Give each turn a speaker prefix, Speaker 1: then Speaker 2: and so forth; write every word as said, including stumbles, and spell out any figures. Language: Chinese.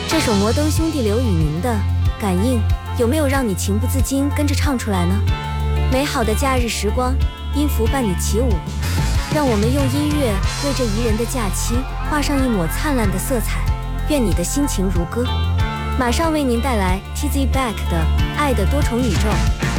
Speaker 1: 这首摩登兄弟刘宇宁的《感应》，有没有让你情不自禁跟着唱出来呢？美好的假日时光，音符伴你起舞，让我们用音乐为这宜人的假期画上一抹灿烂的色彩。愿你的心情如歌。马上为您带来 T Z Back 的《爱的多重宇宙》。